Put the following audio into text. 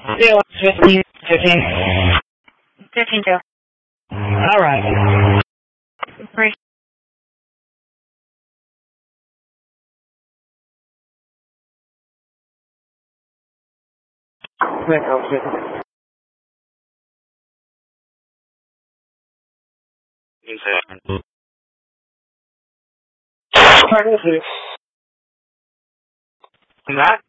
Zero, 15, 15. 15, 2. All right. 3. Pardon me, please. Not